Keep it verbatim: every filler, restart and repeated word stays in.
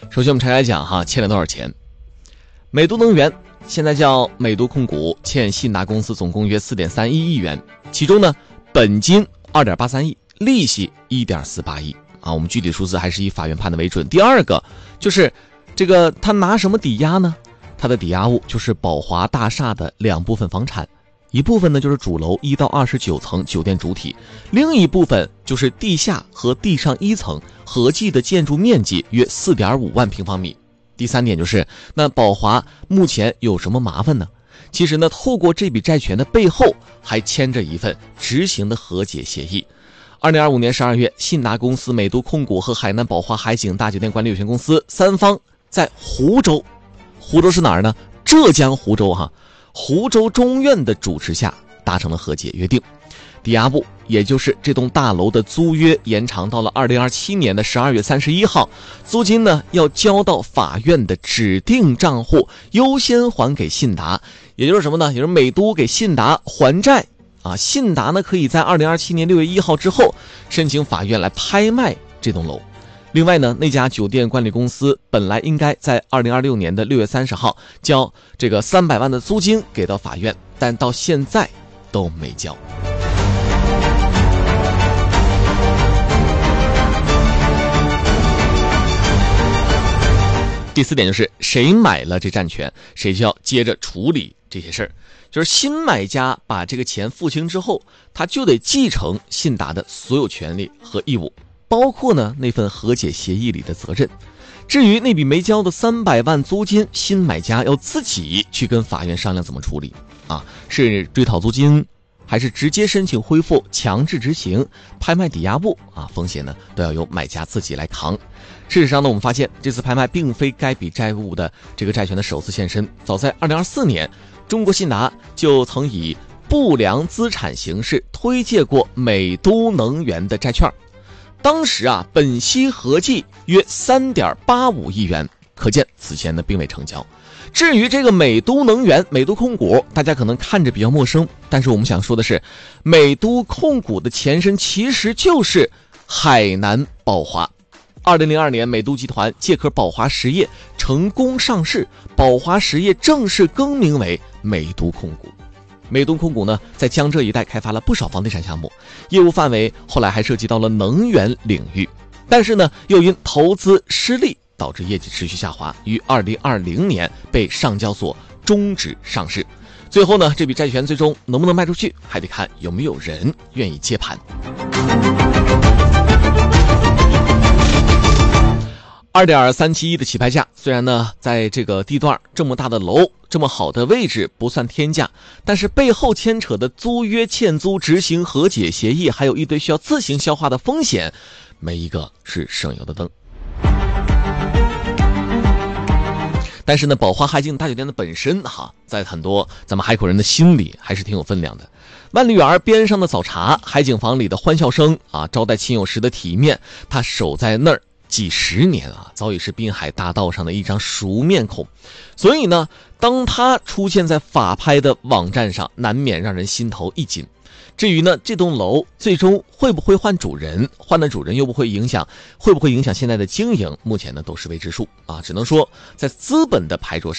首先我们拆开讲哈，欠了多少钱？美都能源现在叫美都控股，欠信达公司总共约 四点三一亿元，其中呢本金 二点八三亿，利息 一点四八亿啊。我们具体数字还是以法院判的为准。第二个就是这个他拿什么抵押呢？他的抵押物就是宝华大厦的两部分房产，一部分呢就是主楼一到二十九层酒店主体，另一部分就是地下和地上一层，合计的建筑面积约 四点五万平方米。第三点就是那宝华目前有什么麻烦呢？其实呢，透过这笔债权的背后还牵着一份执行的和解协议。二零二五年十二月，信达公司、美都控股和海南宝华海景大酒店管理有限公司三方在湖州，湖州是哪儿呢？浙江湖州哈，湖州中院的主持下达成了和解约定，抵押部也就是这栋大楼的租约延长到了二零二七年的十二月三十一号，租金呢要交到法院的指定账户，优先还给信达，也就是什么呢？也就是美都给信达还债啊，信达呢可以在二零二七年六月一号之后申请法院来拍卖这栋楼。另外呢，那家酒店管理公司本来应该在二零二六年的六月三十号交这个三百万的租金给到法院，但到现在都没交。第四点就是谁买了这占权，谁就要接着处理这些事儿。就是新买家把这个钱付清之后，他就得继承信达的所有权利和义务，包括呢那份和解协议里的责任。至于那笔没交的三百万租金，新买家要自己去跟法院商量怎么处理啊，是追讨租金，还是直接申请恢复强制执行拍卖抵押物啊，风险呢都要由买家自己来扛。事实上呢，我们发现这次拍卖并非该笔债务的这个债权的首次现身，早在二零二四年，中国信达就曾以不良资产形式推借过美都能源的债券，当时啊本息合计约 三点八五亿元，可见此前呢并未成交。至于这个美都能源、美都控股，大家可能看着比较陌生，但是我们想说的是，美都控股的前身其实就是海南宝华。二零零二年，美都集团借壳宝华实业成功上市，宝华实业正式更名为美都控股。美都控股呢，在江浙一带开发了不少房地产项目，业务范围后来还涉及到了能源领域，但是呢，又因投资失利，导致业绩持续下滑，于二零二零年被上交所终止上市。最后呢，这笔债权最终能不能卖出去，还得看有没有人愿意接盘。二点三七亿的起拍价，虽然呢在这个地段这么大的楼，这么好的位置不算天价，但是背后牵扯的租约、欠租、执行和解协议，还有一堆需要自行消化的风险，没一个是省油的灯。但是呢，宝华海景大酒店的本身哈，在很多咱们海口人的心里还是挺有分量的。万里园边上的早茶，海景房里的欢笑声啊，招待亲友时的体面，他守在那儿几十年啊，早已是滨海大道上的一张熟面孔。所以呢，当他出现在法拍的网站上，难免让人心头一紧。至于呢，这栋楼最终会不会换主人，换的主人又不会影响，会不会影响现在的经营，目前呢都是未知数啊。只能说，在资本的牌桌上。